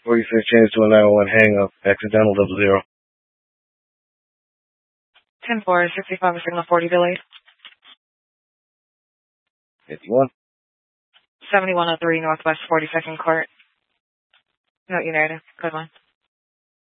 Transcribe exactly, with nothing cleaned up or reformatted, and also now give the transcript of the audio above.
forty-six change to a nine one one hang up, accidental double zero. ten four, sixty-five, signal forty delayed. fifty-one. seventy-one oh three Northwest forty-second Court. Note United. Good one.